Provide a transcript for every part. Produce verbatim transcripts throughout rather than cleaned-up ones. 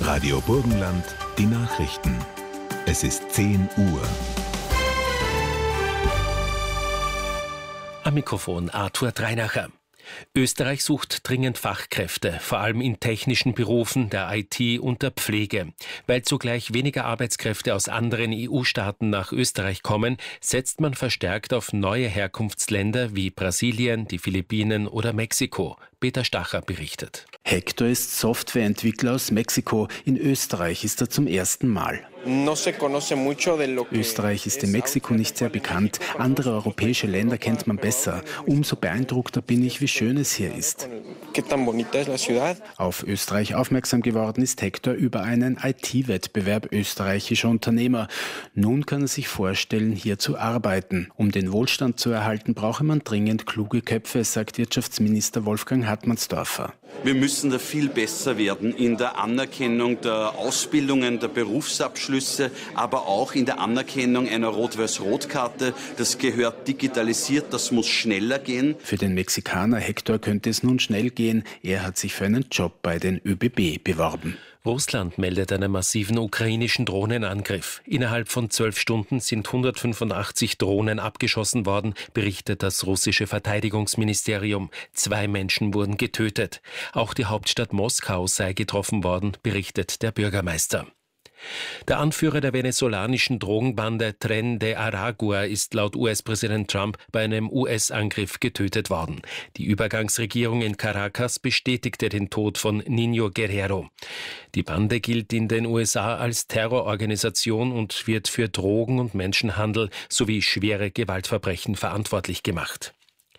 Radio Burgenland, die Nachrichten. Es ist zehn Uhr. Am Mikrofon Arthur Dreinacher. Österreich sucht dringend Fachkräfte, vor allem in technischen Berufen, der I T und der Pflege. Weil zugleich weniger Arbeitskräfte aus anderen E U-Staaten nach Österreich kommen, setzt man verstärkt auf neue Herkunftsländer wie Brasilien, die Philippinen oder Mexiko. Peter Stacher berichtet. Hector ist Softwareentwickler aus Mexiko. In Österreich ist er zum ersten Mal. Österreich ist in Mexiko nicht sehr bekannt. Andere europäische Länder kennt man besser. Umso beeindruckter bin ich, wie schön es hier ist. Auf Österreich aufmerksam geworden ist Hector über einen I T-Wettbewerb österreichischer Unternehmer. Nun kann er sich vorstellen, hier zu arbeiten. Um den Wohlstand zu erhalten, brauche man dringend kluge Köpfe, sagt Wirtschaftsminister Wolfgang Hartmannsdorfer. Wir müssen da viel besser werden in der Anerkennung der Ausbildungen, der Berufsabschlüsse, aber auch in der Anerkennung einer Rot-Weiß-Rot-Karte. Das gehört digitalisiert, das muss schneller gehen. Für den Mexikaner Hector könnte es nun schnell gehen. Er hat sich für einen Job bei den ÖBB beworben. Russland meldet einen massiven ukrainischen Drohnenangriff. Innerhalb von zwölf Stunden sind hundertfünfundachtzig Drohnen abgeschossen worden, berichtet das russische Verteidigungsministerium. Zwei Menschen wurden getötet. Auch die Hauptstadt Moskau sei getroffen worden, berichtet der Bürgermeister. Der Anführer der venezolanischen Drogenbande Tren de Aragua ist laut U S-Präsident Trump bei einem U S-Angriff getötet worden. Die Übergangsregierung in Caracas bestätigte den Tod von Niño Guerrero. Die Bande gilt in den U S A als Terrororganisation und wird für Drogen- und Menschenhandel sowie schwere Gewaltverbrechen verantwortlich gemacht.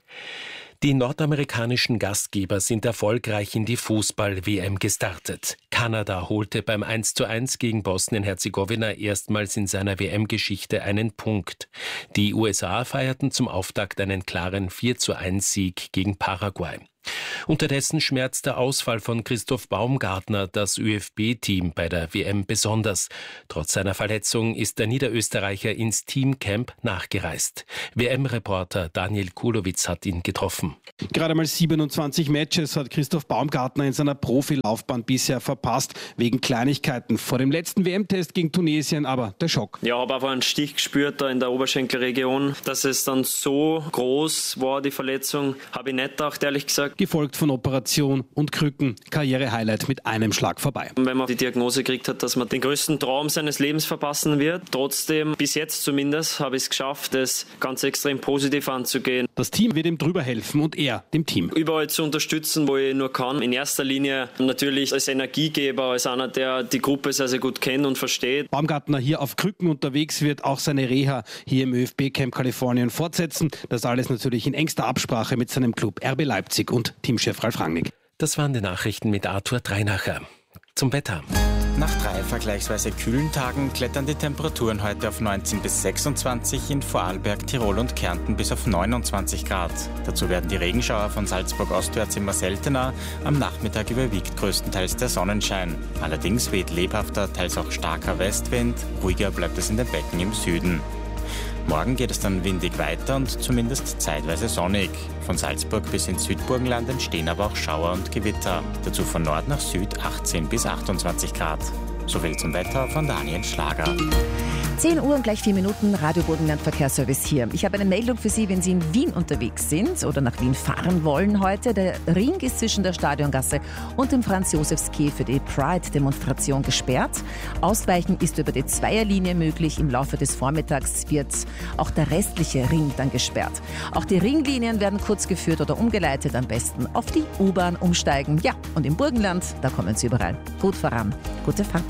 Die nordamerikanischen Gastgeber sind erfolgreich in die Fußball-W M gestartet. Kanada holte beim eins zu eins gegen Bosnien-Herzegowina erstmals in seiner W M-Geschichte einen Punkt. Die U S A feierten zum Auftakt einen klaren vier zu eins Sieg gegen Paraguay. Unterdessen schmerzt der Ausfall von Christoph Baumgartner das ÖFB-Team bei der W M besonders. Trotz seiner Verletzung ist der Niederösterreicher ins Teamcamp nachgereist. W M-Reporter Daniel Kulowitz hat ihn getroffen. Gerade mal siebenundzwanzig Matches hat Christoph Baumgartner in seiner Profilaufbahn bisher verpasst, wegen Kleinigkeiten. Vor dem letzten W M-Test gegen Tunesien aber der Schock. Ja, habe einfach einen Stich gespürt da in der Oberschenkelregion. Dass es dann so groß war, die Verletzung, habe ich nicht gedacht, ehrlich gesagt. Gefolgt von Operation und Krücken. Karriere-Highlight mit einem Schlag vorbei. Wenn man die Diagnose gekriegt hat, dass man den größten Traum seines Lebens verpassen wird. Trotzdem, bis jetzt zumindest, habe ich es geschafft, es ganz extrem positiv anzugehen. Das Team wird ihm drüber helfen und er dem Team. Überall zu unterstützen, wo ich nur kann. In erster Linie natürlich als Energiegeber, als einer, der die Gruppe sehr, sehr gut kennt und versteht. Baumgartner hier auf Krücken unterwegs, wird auch seine Reha hier im ÖFB-Camp Kalifornien fortsetzen. Das alles natürlich in engster Absprache mit seinem Club R B Leipzig und Teamchef Ralf Rangnick. Das waren die Nachrichten mit Arthur Dreinacher. Zum Wetter. Nach drei vergleichsweise kühlen Tagen klettern die Temperaturen heute auf neunzehn bis sechsundzwanzig, in Vorarlberg, Tirol und Kärnten bis auf neunundzwanzig Grad. Dazu werden die Regenschauer von Salzburg ostwärts immer seltener. Am Nachmittag überwiegt größtenteils der Sonnenschein. Allerdings weht lebhafter, teils auch starker Westwind. Ruhiger bleibt es in den Becken im Süden. Morgen geht es dann windig weiter und zumindest zeitweise sonnig. Von Salzburg bis ins Südburgenland entstehen aber auch Schauer und Gewitter. Dazu von Nord nach Süd achtzehn bis achtundzwanzig Grad. Soviel zum Wetter von Daniel Schlager. zehn Uhr und gleich vier Minuten, Radio Burgenland Verkehrsservice hier. Ich habe eine Meldung für Sie, wenn Sie in Wien unterwegs sind oder nach Wien fahren wollen heute. Der Ring ist zwischen der Stadiongasse und dem Franz-Josefs-Quai für die Pride-Demonstration gesperrt. Ausweichen ist über die Zweierlinie möglich. Im Laufe des Vormittags wird auch der restliche Ring dann gesperrt. Auch die Ringlinien werden kurz geführt oder umgeleitet. Am besten auf die U-Bahn umsteigen. Ja, und im Burgenland, da kommen Sie überall gut voran. Gute Fahrt.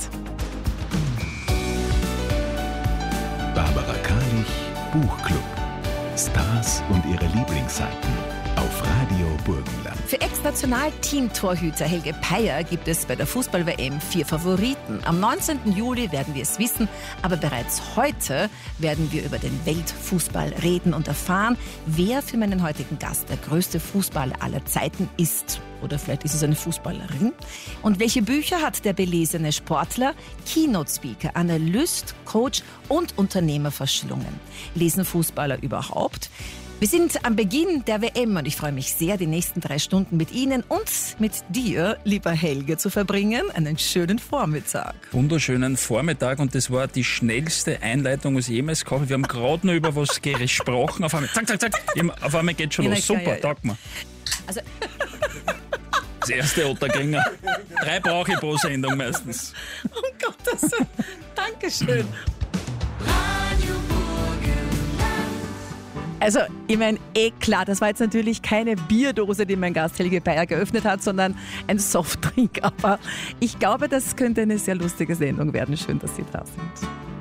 Barbara Karlich, Buchclub. Stars und ihre Lieblingsseiten auf Radio Burgenland. Für Ex-National-Team-Torhüter Helge Peyer gibt es bei der Fußball-W M vier Favoriten. Am neunzehnten Juli werden wir es wissen, aber bereits heute werden wir über den Weltfußball reden und erfahren, wer für meinen heutigen Gast der größte Fußballer aller Zeiten ist. Oder vielleicht ist es eine Fußballerin. Und welche Bücher hat der belesene Sportler, Keynote-Speaker, Analyst, Coach und Unternehmer verschlungen? Lesen Fußballer überhaupt? Wir sind am Beginn der W M und ich freue mich sehr, die nächsten drei Stunden mit Ihnen und mit dir, lieber Helge, zu verbringen. Einen schönen Vormittag. Wunderschönen Vormittag und das war die schnellste Einleitung, was ich jemals gehabt habe. Wir haben gerade noch über was gesprochen. Auf einmal, zack, zack, zack, auf einmal geht schon Ja, los. klar, Super, ja, ja. taugt mir. Also, Das erste Ottergringer. Drei brauche ich pro Sendung meistens. um Gottes Willen. Dankeschön. Also, ich meine, eh klar, das war jetzt natürlich keine Bierdose, die mein Gast Helge Bayer geöffnet hat, sondern ein Softdrink. Aber ich glaube, das könnte eine sehr lustige Sendung werden. Schön, dass Sie da sind.